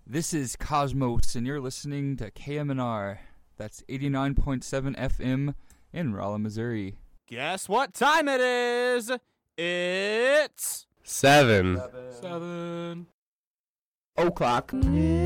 This is Cosmos, and you're listening to KMNR. That's 89.7 FM in Rolla, Missouri. Guess what time it is? It's 7. 7 o'clock.